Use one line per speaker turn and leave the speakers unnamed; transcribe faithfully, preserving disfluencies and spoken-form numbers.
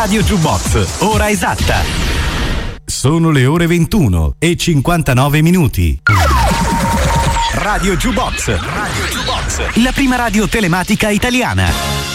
Radio Jukebox, ora esatta. Sono le ore ventuno e cinquantanove minuti. Radio Jukebox, Radio Jukebox, la prima radio telematica italiana.